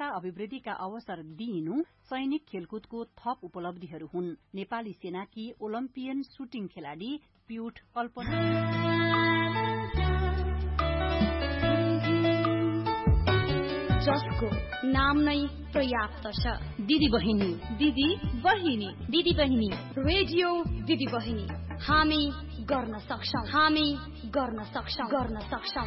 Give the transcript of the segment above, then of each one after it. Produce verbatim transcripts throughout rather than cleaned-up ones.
क्षमता अभिवृद्धिका अवसर दिइनु सैनिक खेलकुदको थप उपलब्धिहरू हुन्। नेपाली सेनाकी ओलम्पियन सुटिङ खेलाड़ी पियुष कल्पना जसको नाम नै पर्याप्त छ। दिदी बहिनी दिदी बहिनी दिदी बहिनी रेडियो दिदी बहिनी हामी गर्न सक्छौं हामी गर्न सक्छौं गर्न सक्छौं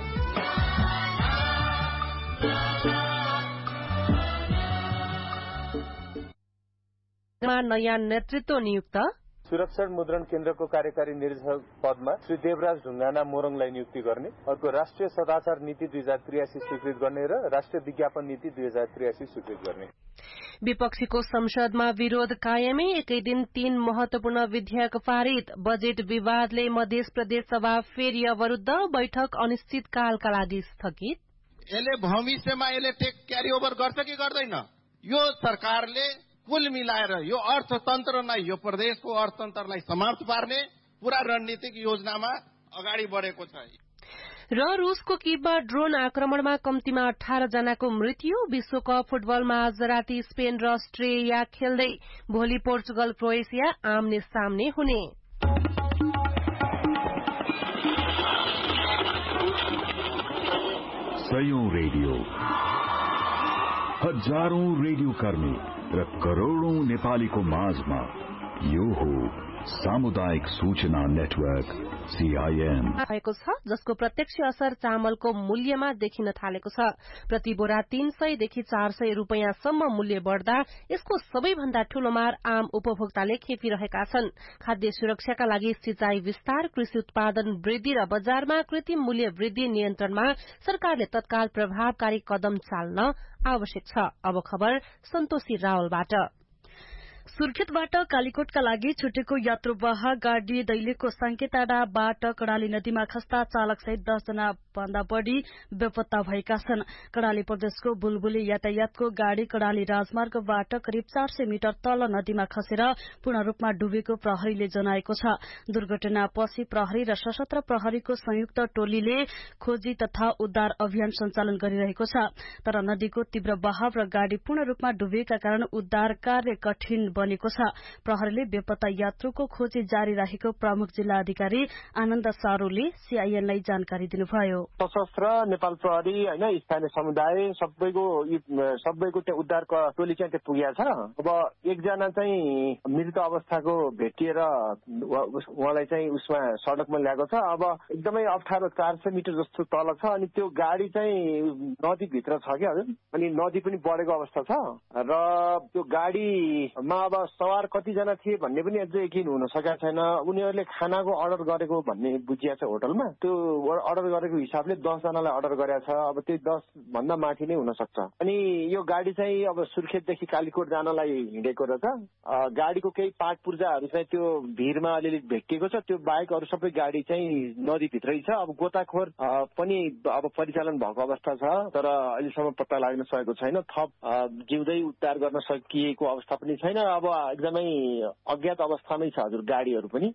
नयाँ नेतृत्व नियुक्त सुरक्षा मुद्रण केन्द्रको कार्यकारी निर्देशक पदमा श्री देवराज ढुङ्गाना मोरङलाई नियुक्ति गर्ने, अर्को राष्ट्रिय सदाचार नीति दुई हजार त्रियासी स्वीकृत गर्ने र राष्ट्रिय विज्ञापन नीति दुई हजार त्रियासी स्वीकृत गर्ने। विपक्षीको संसदमा विरोध कायमै, एकै दिन तीन महत्वपूर्ण विधेयक पारित। बजेट विवादले मध्य प्रदेश सभा फेरि अवरुद्ध, बैठक अनिश्चितकालका लागि स्थगित। यसले भविष्यमा यसले टेक क्यारी ओभर गर्छ कि गर्दैन? यो सरकारले कुल मिलाएर यो अर्थतन्त्रलाई, यो प्रदेशको अर्थतन्त्रलाई समर्थ पार्ने पूरा रणनीतिक योजनामा अगाडि बढेको छ। र रूसको किबमा ड्रोन आक्रमणमा कम्तीमा अठार जनाको मृत्यु। विश्वकप फुटबलमा आज राति स्पेन र अस्ट्रेलिया खेल्दै, भोलि पोर्चुगल क्रोएसिया आम्ने सामने हुने। सयौं रेडियो, हजारौं रेडियो कर्मी र करोड़ौं नेपालीको माझमा यो हो सामुदायिक सूचना नेटवर्क सीआईएन भएको छ, जसको प्रत्यक्ष असर चामलको मूल्यमा देखिन थालेको छ। प्रति बोरा तीन सय देखि चार सय रूपियाँसम्म मूल्य बढ़दा यसको सबैभन्दा ठूलो मार आम उपभोक्ताले खेपिरहेका छन्। खाद्य सुरक्षाका लागि सिंचाई विस्तार, कृषि उत्पादन वृद्धि र बजारमा कृत्रिम मूल्य वृद्धि नियन्त्रणमा सरकारले तत्काल प्रभावकारी कदम चाल्न आवश्यक छ। अब खबर सन्तोषी रावलबाट। सुर्खेतबाट कालीकोटका लागि छुटेको यात्रुवाहक गाड़ी दैलेखको सांकेटाडाबाट कडाली नदीमा खस्दा चालक सहित दस जना भन्दा बढ़ी बेपत्ता भएका छन्। कडाली प्रदेशको बुलबुली यातायातको गाड़ी कडाली राजमार्गबाट करिब चार सय मिटर तल नदीमा खसेर पूर्ण रूपमा डुबेको प्रहरीले जनाएको छ। दुर्घटनापछि प्रहरी र सशस्त्र प्रहरीको संयुक्त टोलीले खोजी तथा उद्धार अभियान सञ्चालन गरिरहेको छ। तर नदीको तीव्र बहाव र गाड़ी पूर्ण रूपमा डुबेका कारण उद्धार कार्य कठिन बनेको छ। प्रहरीले बेपत्ता यात्रुको खोजी जारी राखेको प्रमुख जिल्ला अधिकारी आनन्द सारोले सीआईएनलाई जानकारी दिनुभयो। सशस्त्र नेपाल प्रहरी हैन स्थानीय समुदाय सबैको सबैको त्यहाँ उद्धारको टोली चाहिँ त्यहाँ पुगेको छ। अब एकजना चाहिँ मृत अवस्थाको भेटिएर उहाँलाई चाहिँ उसमा सडकमा ल्याएको छ। अब एकदमै अप्ठ्यारो चार सय मिटर जस्तो तल छ अनि त्यो गाडी चाहिँ नदीभित्र छ क्या हजुर। अनि नदी पनि बढेको अवस्था छ र त्यो गाडीमा अब सवार कतिजना थिए भन्ने पनि अझै यकिन हुन सकेको छैन। उनीहरूले खानाको अर्डर गरेको भन्ने बुझिएको छ होटलमा। त्यो अर्डर गरेको हिसाबले दस जनालाई अर्डर गरेको छ। अब त्यो दस भन्दा माथि नै हुन सक्छ। अनि यो गाडी चाहिँ अब सुर्खेतदेखि कालीकोट जानलाई हिँडेको रहेछ। गाडीको केही पार्ट पूर्जाहरू चाहिँ त्यो भिरमा अलिअलि भेटिएको छ। त्यो बाहेक अरू सबै गाडी चाहिँ नदीभित्रै छ। अब गोताखोर पनि अब परिचालन भएको अवस्था छ तर अहिलेसम्म पत्ता लाग्न सकेको छैन। थप जिउँदै उद्धार गर्न सकिएको अवस्था पनि छैन। अब एकदमै अज्ञात अवस्थामै छ हजुर गाडीहरू पनि।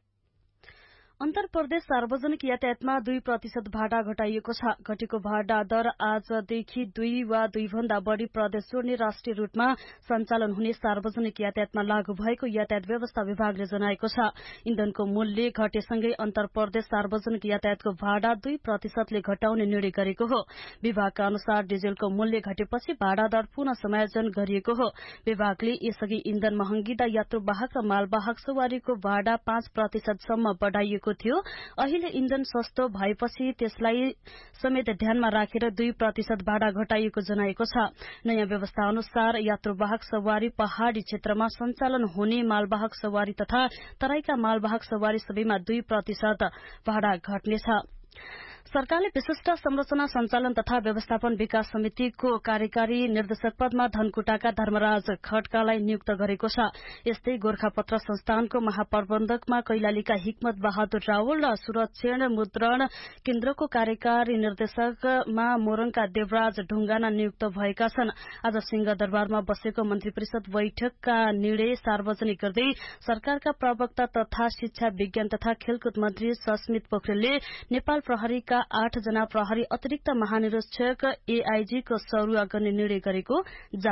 अन्तर प्रदेश सार्वजनिक यातायातमा दुई प्रतिशत भाडा घटाइएको छ। घटेको भाडा दर आजदेखि दुई वा दुई भन्दा बढ़ी प्रदेश जोड्ने राष्ट्रिय रूटमा सञ्चालन हुने सार्वजनिक यातायातमा लागू भएको यातायात व्यवस्था विभागले जनाएको छ। इन्धनको मूल्य घटेसँगै अन्तर प्रदेश सार्वजनिक यातायातको भाडा दुई प्रतिशतले घटाउने निर्णय गरेको हो। विभागका अनुसार डिजेलको मूल्य घटेपछि भाडा दर पुनः समायोजन गरिएको हो। विभागले यसअघि इन्धन महँगिँदा यात्रुवाहक र मालवाहक सवारीको भाडा पाँच प्रतिशतसम्म बढ़ाइएको थियो। अहिले इन्धन सस्तो भएपछि त्यसलाई समेत ध्यानमा राखेर दुई प्रतिशत भाडा घटाइएको जनाएको छ। नयाँ व्यवस्था अनुसार यात्रुवाहक सवारी पहाड़ी क्षेत्रमा सञ्चालन हुने मालवाहक सवारी तथा तराईका मालवाहक सवारी सबैमा दुई प्रतिशत भाडा घट्नेछ। सरकारले विशिष्ट संरचना संचालन तथा व्यवस्थापन विकास समितिको कार्यकारी निर्देशक पदमा धनकुटाका धर्मराज खड्कालाई नियुक्त गरेको छ। यस्तै गोरखापत्र संस्थानको महाप्रबन्धकमा कैलालीका हिक्मत बहादुर रावल र सुरक्षण मुद्रण केन्द्रको कार्यकारी निर्देशकमा मोरङका देवराज ढुङ्गाना नियुक्त भएका छन्। आज सिंहदरबारमा बसेको मन्त्री परिषद बैठकका निर्णय सार्वजनिक गर्दै सरकारका प्रवक्ता तथा शिक्षा विज्ञान तथा खेलकुद मन्त्री सस्मित पोखरेलले नेपाल प्रहरीका आठ जना प्रहरी अतिरिक्त महानिरीक्षक एआईजी को सरुवा गर्ने निर्णय गरेको